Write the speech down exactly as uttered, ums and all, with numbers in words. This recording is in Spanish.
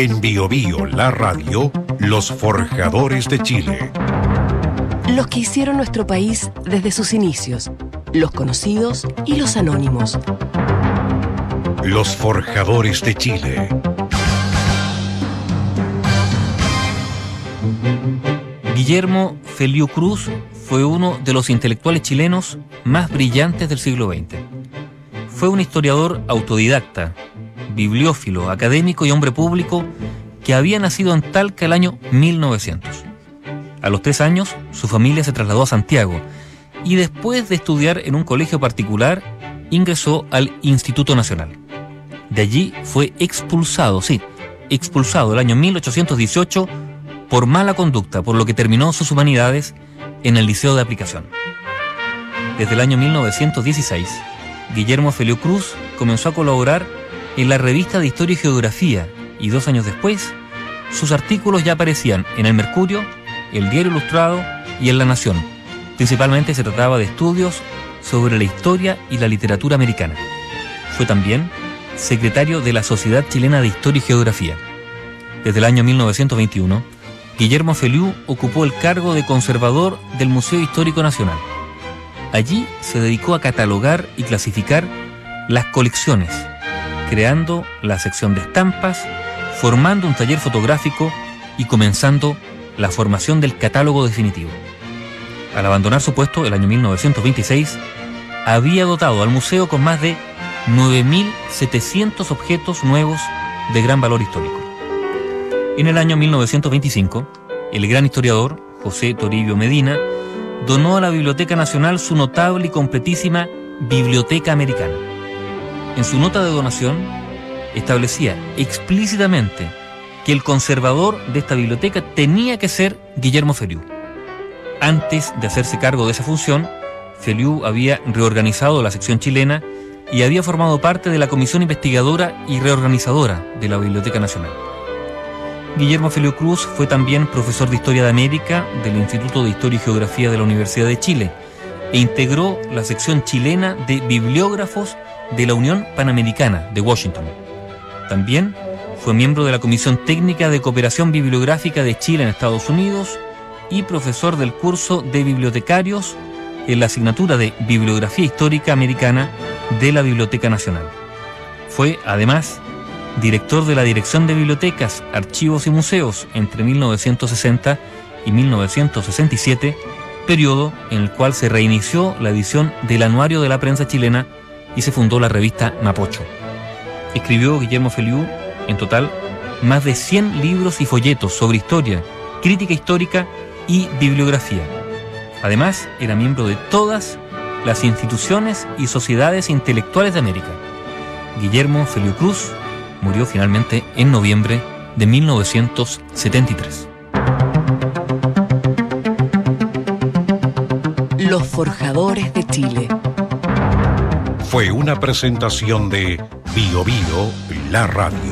En Bio Bio, la radio, los forjadores de Chile. Los que hicieron nuestro país desde sus inicios, los conocidos y los anónimos. Los forjadores de Chile. Guillermo Feliú Cruz fue uno de los intelectuales chilenos más brillantes del siglo veinte. Fue un historiador autodidacta, bibliófilo, académico y hombre público que había nacido en Talca el año mil novecientos. A los tres años, su familia se trasladó a Santiago y después de estudiar en un colegio particular, ingresó al Instituto Nacional. De allí fue expulsado, sí, expulsado el año mil ochocientos dieciocho por mala conducta, por lo que terminó sus humanidades en el Liceo de Aplicación. Desde el año mil novecientos dieciséis, Guillermo Feliú Cruz comenzó a colaborar en la revista de Historia y Geografía y dos años después, sus artículos ya aparecían en El Mercurio, El Diario Ilustrado y en La Nación. Principalmente se trataba de estudios sobre la historia y la literatura americana. Fue también secretario de la Sociedad Chilena de Historia y Geografía. Desde el año mil novecientos veintiuno, Guillermo Feliú ocupó el cargo de conservador del Museo Histórico Nacional. Allí se dedicó a catalogar y clasificar las colecciones, creando la sección de estampas, formando un taller fotográfico y comenzando la formación del catálogo definitivo. Al abandonar su puesto el año mil novecientos veintiséis, había dotado al museo con más de nueve mil setecientos objetos nuevos de gran valor histórico. En el año mil novecientos veinticinco, el gran historiador José Toribio Medina donó a la Biblioteca Nacional su notable y completísima Biblioteca Americana. En su nota de donación, establecía explícitamente que el conservador de esta biblioteca tenía que ser Guillermo Feliú. Antes de hacerse cargo de esa función, Feliú había reorganizado la sección chilena y había formado parte de la comisión investigadora y reorganizadora de la Biblioteca Nacional. Guillermo Feliú Cruz fue también profesor de Historia de América del Instituto de Historia y Geografía de la Universidad de Chile e integró la sección chilena de bibliógrafos de la Unión Panamericana de Washington. También fue miembro de la Comisión Técnica de Cooperación Bibliográfica de Chile en Estados Unidos y profesor del curso de bibliotecarios en la asignatura de Bibliografía Histórica Americana de la Biblioteca Nacional. Fue, además, director de la Dirección de Bibliotecas, Archivos y Museos entre mil novecientos sesenta y mil novecientos sesenta y siete, periodo en el cual se reinició la edición del Anuario de la Prensa Chilena y se fundó la revista Mapocho. Escribió Guillermo Feliú, en total, más de cien libros y folletos sobre historia, crítica histórica y bibliografía. Además, era miembro de todas las instituciones y sociedades intelectuales de América. Guillermo Feliú Cruz murió finalmente en noviembre de mil novecientos setenta y tres. Los forjadores de Chile. Fue una presentación de Bio Bio, la radio.